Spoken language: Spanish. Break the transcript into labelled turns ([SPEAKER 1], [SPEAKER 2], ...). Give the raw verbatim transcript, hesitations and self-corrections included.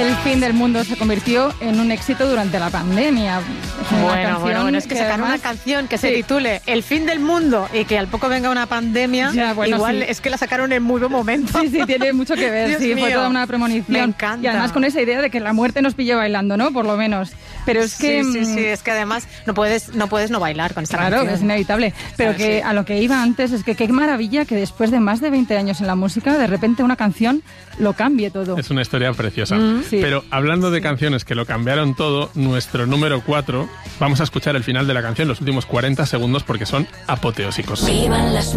[SPEAKER 1] El fin del mundo se convirtió en un éxito durante la pandemia.
[SPEAKER 2] Bueno, bueno, bueno, es que, que sacar además, una canción que se sí. titule El fin del mundo y que al poco venga una pandemia, ya, bueno, igual sí. es que la sacaron en muy buen momento.
[SPEAKER 1] Sí, sí, tiene mucho que ver, sí, mío. Fue toda una premonición.
[SPEAKER 2] Me encanta.
[SPEAKER 1] Y además con esa idea de que la muerte nos pilló bailando, ¿no? Por lo menos. Pero es que...
[SPEAKER 2] Sí, sí, sí, es que además no puedes no puedes no bailar con esta
[SPEAKER 1] claro,
[SPEAKER 2] canción.
[SPEAKER 1] Claro, es inevitable. Pero claro, que sí. a lo que iba antes es que qué maravilla que después de más de veinte años en la música, de repente una canción lo cambie todo.
[SPEAKER 3] Es una historia preciosa. Mm, sí. Pero hablando de canciones que lo cambiaron todo, nuestro número cuatro, vamos a escuchar el final de la canción, los últimos cuarenta segundos, porque son apoteósicos. ¡Vivan las